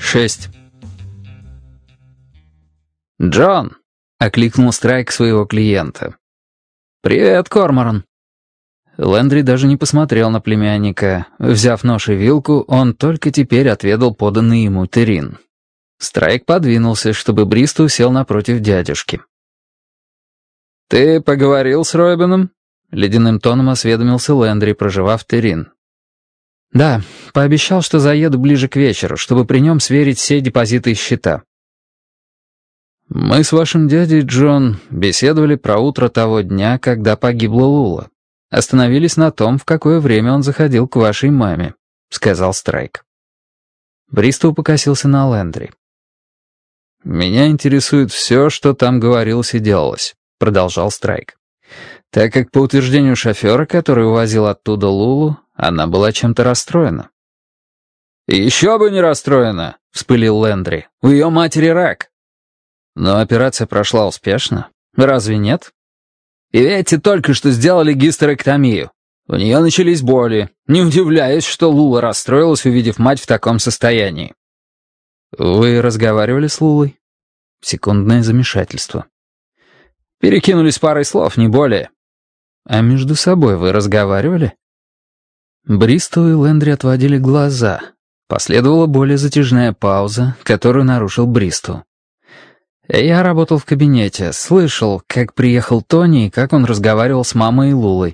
6. «Джон!» — окликнул Страйк своего клиента. «Привет, Корморан!» Лэндри даже не посмотрел на племянника. Взяв нож и вилку, он только теперь отведал поданный ему террин. Страйк подвинулся, чтобы Бристоу сел напротив дядюшки. «Ты поговорил с Робином?» — ледяным тоном осведомился Лэндри, прожевав террин. «Да, пообещал, что заеду ближе к вечеру, чтобы при нем сверить все депозиты и счета». «Мы с вашим дядей, Джон, беседовали про утро того дня, когда погибла Лула. Остановились на том, в какое время он заходил к вашей маме», — сказал Страйк. Бристоу покосился на Лэндри. «Меня интересует все, что там говорилось и делалось», — продолжал Страйк. «Так как по утверждению шофера, который увозил оттуда Лулу, она была чем-то расстроена». «Еще бы не расстроена», — вспылил Лэндри. «У ее матери рак». «Но операция прошла успешно. Разве нет?» «И эти только что сделали гистерэктомию. У нее начались боли. Не удивляюсь, что Лула расстроилась, увидев мать в таком состоянии». «Вы разговаривали с Лулой?» Секундное замешательство. «Перекинулись парой слов, не более». «А между собой вы разговаривали?» Бристоу и Лэндри отводили глаза. Последовала более затяжная пауза, которую нарушил Бристоу. «Я работал в кабинете, слышал, как приехал Тони и как он разговаривал с мамой и Лулой».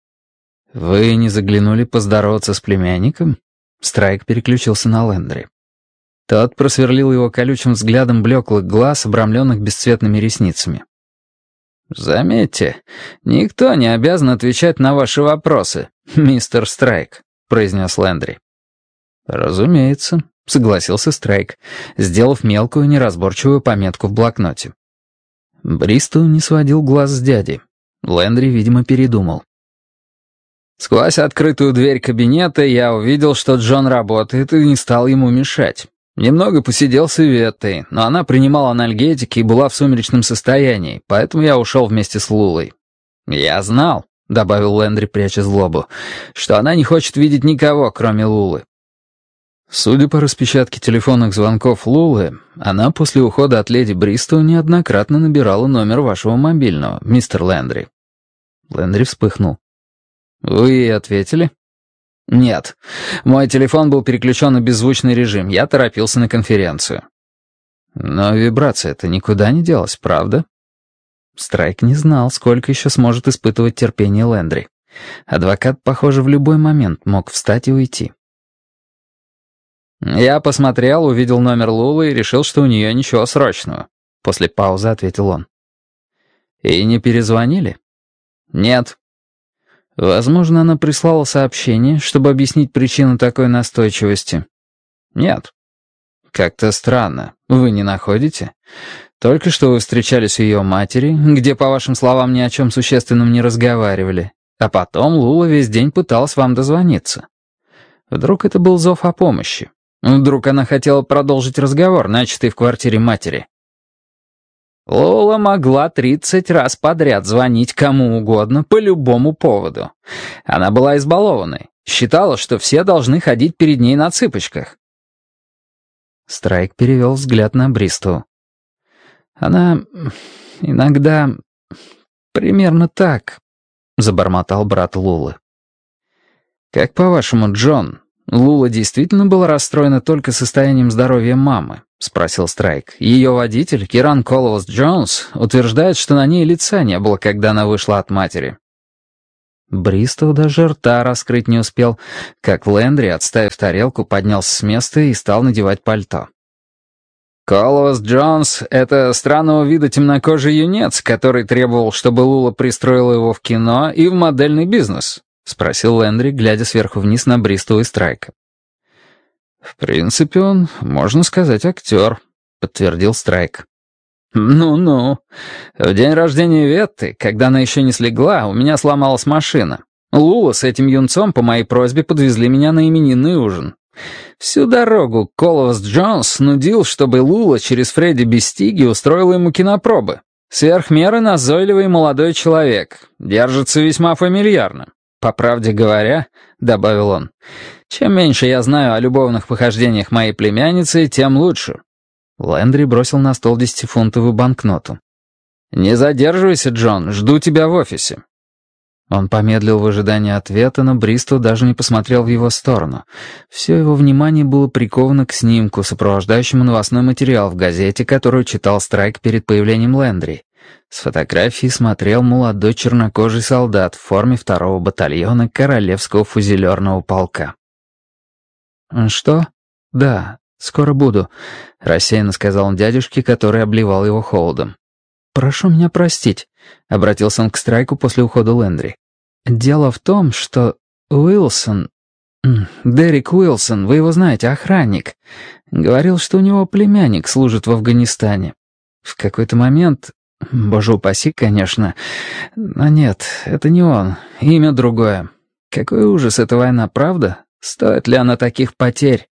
«Вы не заглянули поздороваться с племянником?» Страйк переключился на Лэндри. Тот просверлил его колючим взглядом блеклых глаз, обрамленных бесцветными ресницами. «Заметьте, никто не обязан отвечать на ваши вопросы, мистер Страйк», — произнес Лэндри. «Разумеется», — согласился Страйк, сделав мелкую неразборчивую пометку в блокноте. Бристоу не сводил глаз с дяди. Лэндри, видимо, передумал. «Сквозь открытую дверь кабинета я увидел, что Джон работает, и не стал ему мешать. Немного посидел с Иветтой, но она принимала анальгетики и была в сумеречном состоянии, поэтому я ушел вместе с Лулой. Я знал», — добавил Лэндри, пряча злобу, «что она не хочет видеть никого, кроме Лулы». Судя по распечатке телефонных звонков Лулы, она после ухода от леди Бристоу неоднократно набирала номер вашего мобильного, мистер Лэндри. Лэндри вспыхнул. «Вы ей ответили?» «Нет. Мой телефон был переключен на беззвучный режим. Я торопился на конференцию». «Но вибрация-то никуда не делась, правда?» Страйк не знал, сколько еще сможет испытывать терпение Лэндри. Адвокат, похоже, в любой момент мог встать и уйти. «Я посмотрел, увидел номер Лулы и решил, что у нее ничего срочного», — после паузы ответил он. «И не перезвонили?» «Нет». «Возможно, она прислала сообщение, чтобы объяснить причину такой настойчивости?» «Нет». «Как-то странно. Вы не находите? Только что вы встречались у ее матери, где, по вашим словам, ни о чем существенном не разговаривали, а потом Лула весь день пыталась вам дозвониться. Вдруг это был зов о помощи? Вдруг она хотела продолжить разговор, начатый в квартире матери?» Лола могла 30 раз подряд звонить кому угодно по любому поводу. Она была избалованной, считала, что все должны ходить перед ней на цыпочках. Страйк перевел взгляд на Бристоу. «Она иногда примерно так», — забормотал брат Лулы. «Как по-вашему, Джон, Лула действительно была расстроена только состоянием здоровья мамы?» — спросил Страйк. «Ее водитель, Киран Коллоус-Джонс, утверждает, что на ней лица не было, когда она вышла от матери». Бристоу даже рта раскрыть не успел, как Лэндри, отставив тарелку, поднялся с места и стал надевать пальто. «Коллоус-Джонс — это странного вида темнокожий юнец, который требовал, чтобы Лула пристроила его в кино и в модельный бизнес?» — спросил Лэндри, глядя сверху вниз на Бристоу и Страйка. «В принципе, он, можно сказать, актер», — подтвердил Страйк. «Ну-ну. В день рождения Ветты, когда она еще не слегла, у меня сломалась машина. Лула с этим юнцом по моей просьбе подвезли меня на именинный ужин. Всю дорогу Коллоус-Джонс нудил, чтобы Лула через Фредди Бестиги устроила ему кинопробы. Сверх меры назойливый молодой человек. Держится весьма фамильярно. По правде говоря, — добавил он, Чем меньше я знаю о любовных похождениях моей племянницы, тем лучше». Лэндри бросил на стол 10-фунтовую банкноту. «Не задерживайся, Джон, жду тебя в офисе». Он помедлил в ожидании ответа, но Бристоу даже не посмотрел в его сторону. Все его внимание было приковано к снимку, сопровождающему новостной материал в газете, которую читал Страйк перед появлением Лэндри. С фотографии смотрел молодой чернокожий солдат в форме 2-го батальона Королевского фузелерного полка. «Что? Да, скоро буду», — рассеянно сказал он дядюшке, который обливал его холодом. «Прошу меня простить», — обратился он к Страйку после ухода Лэндри. «Дело в том, что Уилсон, Дерек Уилсон, вы его знаете, охранник, говорил, что у него племянник служит в Афганистане. В какой-то момент, боже упаси, конечно, но нет, это не он, имя другое. Какой ужас эта война, правда? Стоит ли она таких потерь?»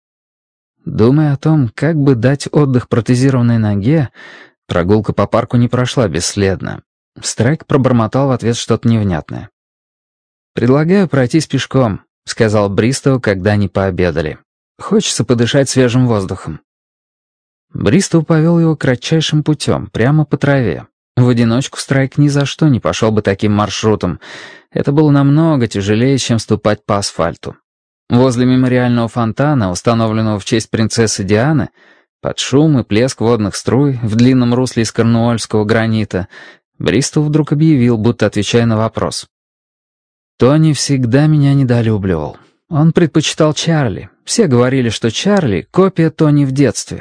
Думая о том, как бы дать отдых протезированной ноге, прогулка по парку не прошла бесследно. Страйк пробормотал в ответ что-то невнятное. «Предлагаю пройтись пешком», — сказал Бристоу, когда они пообедали. «Хочется подышать свежим воздухом». Бристоу повел его кратчайшим путем, прямо по траве. В одиночку Страйк ни за что не пошел бы таким маршрутом. Это было намного тяжелее, чем ступать по асфальту. Возле мемориального фонтана, установленного в честь принцессы Дианы, под шум и плеск водных струй в длинном русле из корнуольского гранита, Бристоу вдруг объявил, будто отвечая на вопрос. «Тони всегда меня недолюбливал. Он предпочитал Чарли. Все говорили, что Чарли — копия Тони в детстве».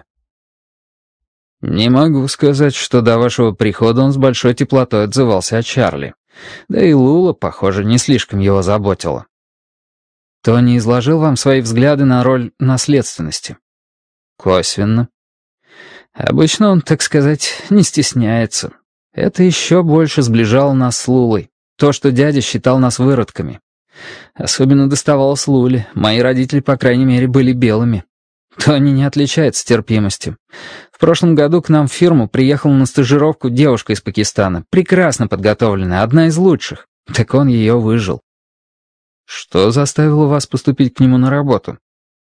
«Не могу сказать, что до вашего прихода он с большой теплотой отзывался о Чарли. Да и Лула, похоже, не слишком его заботила». «Тони изложил вам свои взгляды на роль наследственности?» «Косвенно. Обычно он, так сказать, не стесняется. Это еще больше сближало нас с Лулой. То, что дядя считал нас выродками. Особенно доставалось Луле. Мои родители, по крайней мере, были белыми. Тони не отличается терпимостью. В прошлом году к нам в фирму приехала на стажировку девушка из Пакистана, прекрасно подготовленная, одна из лучших. Так он ее выжил». «Что заставило вас поступить к нему на работу?»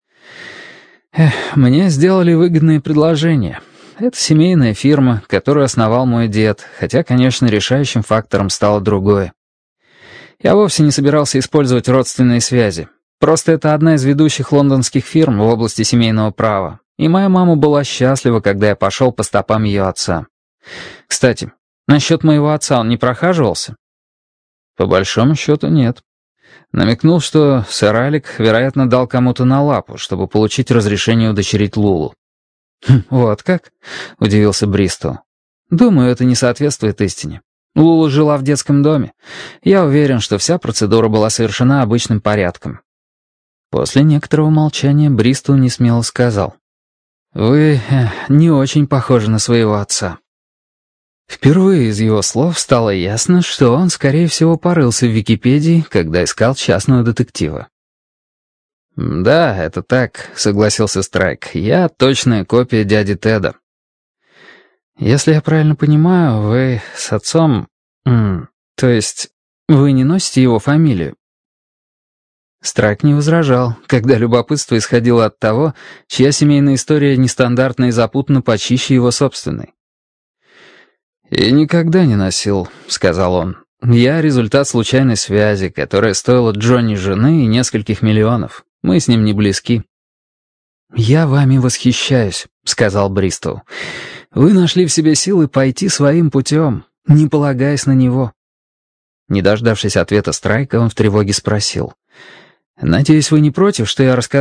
«Мне сделали выгодное предложение. Это семейная фирма, которую основал мой дед, хотя, конечно, решающим фактором стало другое. Я вовсе не собирался использовать родственные связи. Просто это одна из ведущих лондонских фирм в области семейного права, и моя мама была счастлива, когда я пошел по стопам ее отца. Кстати, насчет моего отца он не прохаживался?» «По большому счету, нет. Намекнул, что сэр Алек, вероятно, дал кому-то на лапу, чтобы получить разрешение удочерить Лулу». «Вот как?» — удивился Бристоу. «Думаю, это не соответствует истине. Лула жила в детском доме. Я уверен, что вся процедура была совершена обычным порядком». После некоторого молчания Бристоу несмело сказал: «Вы не очень похожи на своего отца». Впервые из его слов стало ясно, что он, скорее всего, порылся в Википедии, когда искал частного детектива. «Да, это так», — согласился Страйк. «Я точная копия дяди Теда». «Если я правильно понимаю, вы с отцом... то есть вы не носите его фамилию?» Страйк не возражал, когда любопытство исходило от того, чья семейная история нестандартна и запутана почище его собственной. «И никогда не носил», — сказал он. «Я результат случайной связи, которая стоила Джонни жены и нескольких миллионов. Мы с ним не близки». «Я вами восхищаюсь», — сказал Бристоу. «Вы нашли в себе силы пойти своим путем, не полагаясь на него». Не дождавшись ответа Страйка, он в тревоге спросил: «Надеюсь, вы не против, что я рассказал